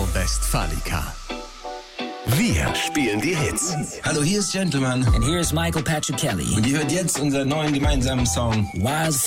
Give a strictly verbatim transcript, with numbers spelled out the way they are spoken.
Westfalica. Wir spielen die Hits. Hallo, hier ist Gentleman. And here's Michael Patrick Kelly. Und ihr hört jetzt unseren neuen gemeinsamen Song Wildfire.